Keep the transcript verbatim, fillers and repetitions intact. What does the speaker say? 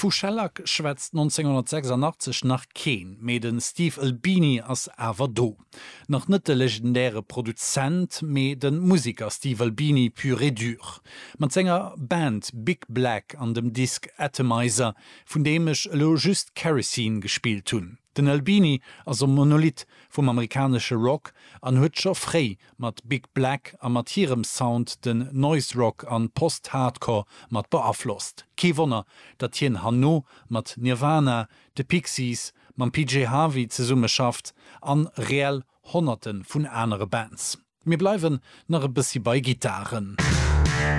Fuschellack schwätzt neunzehnhundertsechsundachtzig nach Keen, mit den Steve Albini als awer do. Nach net de legendäre Produzent, mit den Musiker Steve Albini pur et dur. Man Sänger Band Big Black an dem Disk Atomizer, vun dem ich lo just Kerosene gespielt hun. Den Albini as Monolith vum amerikanische Rock an huetscher frei mat Big Black a mat hirem Sound den Noise Rock an Post-Hardcore mat beaflosst. Kewonner, dat hien Hanno mat Nirvana, de Pixies, man P J Harvey ze Summe schafft, an réel Honnerten vun enere Bands. Mir bleiwen nach e bissi bei Gitarren.